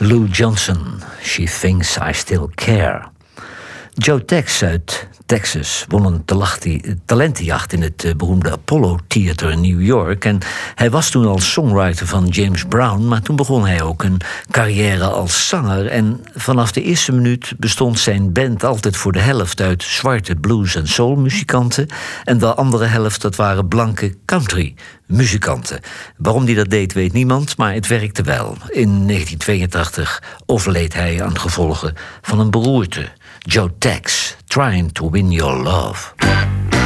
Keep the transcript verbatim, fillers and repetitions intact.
Lou Johnson, She Thinks I Still Care. Joe Tex uit Texas won een talentenjacht in het uh, beroemde Apollo Theater in New York. En hij was toen al songwriter van James Brown, maar toen begon hij ook een carrière als zanger. En vanaf de eerste minuut bestond zijn band altijd voor de helft uit zwarte blues- en soulmuzikanten. En de andere helft, dat waren blanke country-muzikanten. Waarom hij dat deed, weet niemand, maar het werkte wel. In negentien tweeëntachtig overleed hij aan de gevolgen van een beroerte. Joe Tex, Trying to Win Your Love.